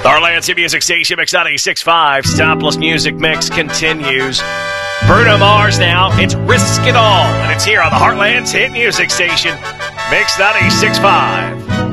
Heartland's Hit Music Station, Mix 96.5. Stopless Music Mix continues. Bruno Mars now. It's Risk It All. And it's here on the Heartland's Hit Music Station, Mix 96.5.